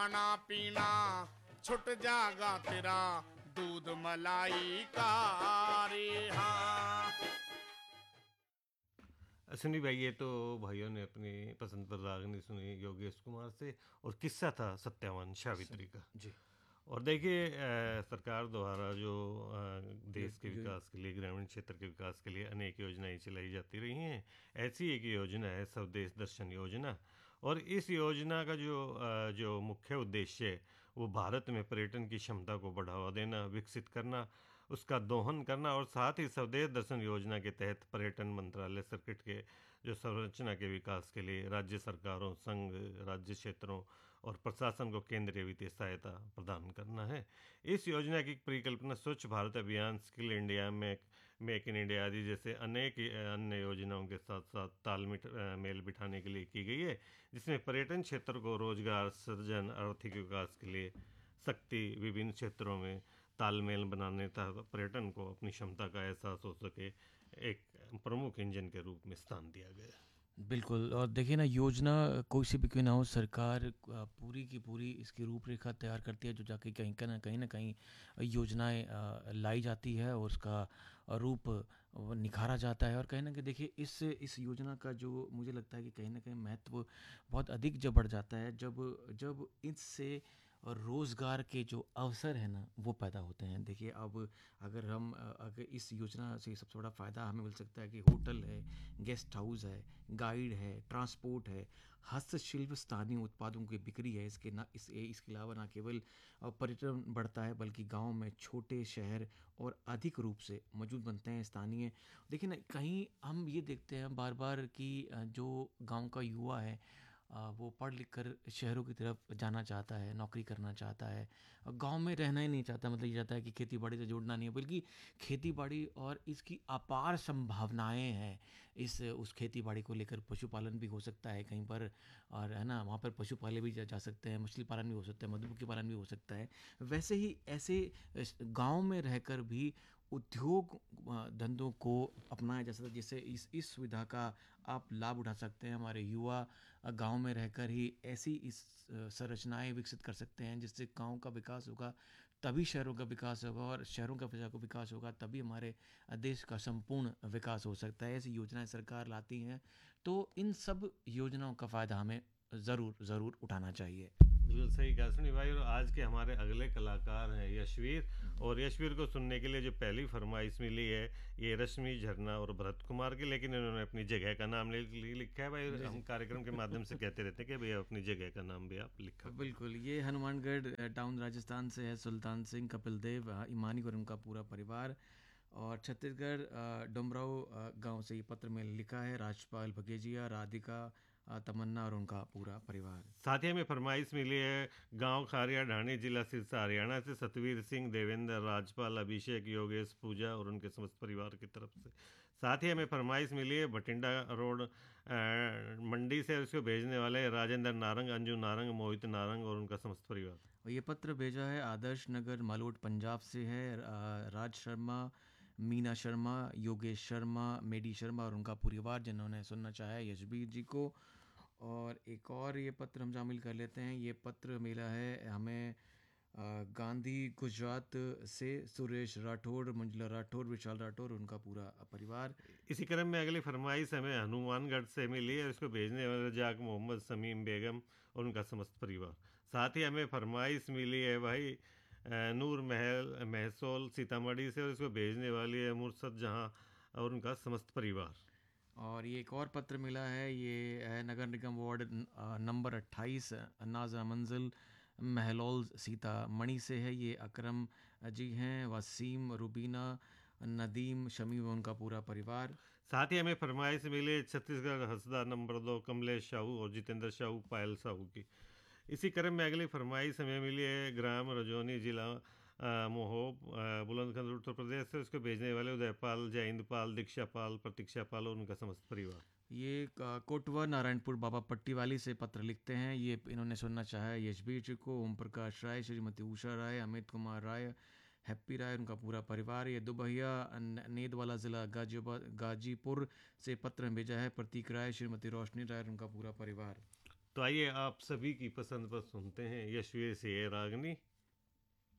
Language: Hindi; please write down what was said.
खाना पीना छुट जागा तेरा, दूध मलाई का रे हाँ। सुनी भाई, ये तो भाइयों ने अपनी पसंद पर रागनी सुनी योगेश कुमार से, और किस्सा था सत्यवान सावित्री का। जी। और देखिए, सरकार द्वारा जो यो, देश के यो, विकास के लिए, ग्रामीण क्षेत्र के विकास के लिए अनेक योजनाएं चलाई जाती रही हैं। ऐसी एक योजना है स्वदेश दर्शन योजना। और इस योजना का जो मुख्य उद्देश्य है वो भारत में पर्यटन की क्षमता को बढ़ावा देना, विकसित करना, उसका दोहन करना, और साथ ही स्वदेश दर्शन योजना के तहत पर्यटन मंत्रालय सर्किट के जो संरचना के विकास के लिए राज्य सरकारों, संघ, राज्य क्षेत्रों और प्रशासन को केंद्रीय वित्तीय सहायता प्रदान करना है। इस योजना की परिकल्पना स्वच्छ भारत अभियान, skill India, make in India आदि जैसे अनेक अन्य योजनाओं के साथ साथ मेल बिठाने के लिए की गई है, जिसमें पर्यटन क्षेत्र को रोजगार सृजन, आर्थिक विकास के लिए शक्ति, विभिन्न क्षेत्रों में तालमेल बनाने तथा पर्यटन को अपनी क्षमता का एहसास हो सके, एक प्रमुख इंजन के रूप में स्थान दिया गया। बिल्कुल। और देखिए ना, योजना कोई सी भी क्यों ना हो, सरकार पूरी की पूरी इसकी रूपरेखा तैयार करती है, जो जाके कहीं ना कहीं योजनाएं लाई जाती है और उसका रूप वो निखारा जाता है। और कहीं ना कहीं देखिए, इस योजना का जो मुझे लगता है कि कहीं ना कहीं महत्व बहुत अधिक जब बढ़ जाता है, जब जब इससे रोज़गार के जो अवसर है ना वो पैदा होते हैं। देखिए, अब अगर इस योजना से सबसे बड़ा फ़ायदा हमें मिल सकता है कि होटल है, गेस्ट हाउस है, गाइड है, ट्रांसपोर्ट है, हस्तशिल्प, स्थानीय उत्पादों की बिक्री है। इसके अलावा ना केवल पर्यटन बढ़ता है, बल्कि गांव में छोटे शहर और अधिक रूप से मौजूद बनते हैं स्थानीय। देखिए ना, कहीं हम ये देखते हैं बार बार कि जो गांव का युवा है वो पढ़ लिख कर शहरों की तरफ जाना चाहता है, नौकरी करना चाहता है, गांव में रहना ही नहीं चाहता। मतलब ये चाहता है कि खेती बाड़ी से जुड़ना नहीं है, बल्कि खेती बाड़ी और इसकी अपार संभावनाएं हैं। इस उस खेती बाड़ी को लेकर पशुपालन भी हो सकता है कहीं पर, और है ना, वहाँ पर पशु पाले भी जा सकते हैं, मछली पालन भी हो सकता है, मधुमक्खी पालन भी हो सकता है। वैसे ही ऐसे गांव में रहकर भी उद्योग धंधों को अपनाया जा सकता है, जिससे इस सुविधा का आप लाभ उठा सकते हैं। हमारे युवा गांव में रहकर ही ऐसी संरचनाएं विकसित कर सकते हैं, जिससे गांव का विकास होगा तभी शहरों का विकास होगा, और शहरों का विकास होगा तभी हमारे देश का संपूर्ण विकास हो सकता है। ऐसी योजनाएं सरकार लाती हैं, तो इन सब योजनाओं का फ़ायदा हमें ज़रूर ज़रूर उठाना चाहिए। बिल्कुल सही कहा सुनी भाई। और आज के हमारे अगले कलाकार हैं यशवीर। और यशवीर को सुनने के लिए जो पहली फरमाइश मिली है ये रश्मि, झरना और भरत कुमार की, लेकिन इन्होंने अपनी जगह का नाम लिखा है भाई। जी हम जी। कार्यक्रम के माध्यम से कहते रहते हैं कि भैया अपनी जगह का नाम भी आप लिखा करो। बिल्कुल, ये हनुमानगढ़ टाउन राजस्थान से है। सुल्तान सिंह, कपिल देव, ईमानी और उनका पूरा परिवार। और छत्तीसगढ़ डुमराव गांव से ये पत्र में लिखा है। राजपाल भगेजिया, राधिका, तमन्ना और उनका पूरा परिवार। साथ ही हमें फरमाइश मिली है गांव खारिया ढाणी, जिला सिरसा, हरियाणा से सतवीर सिंह, देवेंद्र, राजपाल, अभिषेक, योगेश, पूजा और उनके समस्त परिवार की तरफ से। साथ ही हमें फरमाइश मिली है भटिंडा रोड मंडी से, उसको भेजने वाले हैं राजेंद्र नारंग, अंजू नारंग, मोहित नारंग और उनका समस्त परिवार। और ये पत्र भेजा है आदर्श नगर मालोट पंजाब से है। राज शर्मा, मीना शर्मा, योगेश शर्मा, मेडी शर्मा और उनका परिवार, जिन्होंने सुनना चाहा है यशबीर जी को। और एक और ये पत्र हम शामिल कर लेते हैं। ये पत्र मिला है हमें गांधी गुजरात से सुरेश राठौड़, मंजुला राठौड़, विशाल राठौड़, उनका पूरा परिवार। इसी क्रम में अगली फरमाइश हमें हनुमानगढ़ से मिली है, इसको भेजने वाले जाक मोहम्मद समीम बेगम और उनका समस्त परिवार। साथ ही हमें फरमाइश मिली है भाई नूर महल महसोल सीतामढ़ी से, और इसको भेजने वाली है मुर्सद जहां और उनका समस्त परिवार। और ये एक और पत्र मिला है, ये है नगर निगम वार्ड नंबर 28 नाजरा मंजिल महलौल सीतामढ़ी से है। ये अकरम जी हैं, वसीम, रुबीना, नदीम, शमी व उनका पूरा परिवार। साथ ही हमें फरमाइश मिली है छत्तीसगढ़ हसदा नंबर 2 कमलेश साहू और जितेंद्र साहू, पायल साहू की। इसी क्रम में अगली फरमाइश हमें मिली है ग्राम रजौनी, जिला मोहोब, बुलंदशहर, उत्तर प्रदेश से, उसको भेजने वाले उदयपाल, जयंतपाल, दीक्षापाल, प्रतीक्षापाल और उनका समस्त परिवार। ये कोटवा नारायणपुर बाबा पट्टी वाली से पत्र लिखते हैं। ये इन्होंने सुनना चाहा है यशबीर जी को, ओम प्रकाश राय, श्रीमती उषा राय, अमित कुमार राय, हैप्पी राय, उनका पूरा परिवार। ये दुबहिया नेदवाला ज़िला गाजीपुर से पत्र भेजा है प्रतीक राय, श्रीमती रोशनी राय और उनका पूरा परिवार। तो आइए आप सभी की पसंद पर सुनते हैं यशवीर से ये रागनी।